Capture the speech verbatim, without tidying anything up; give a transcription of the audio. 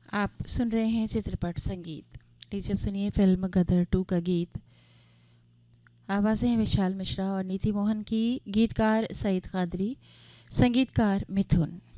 आप सुन रहे हैं चित्रपट संगीत। लीजिए अब सुनिए फिल्म गदर टू का गीत। आवाज़ें हैं विशाल मिश्रा और नीति मोहन की, गीतकार सईद कादरी, संगीतकार मिथुन।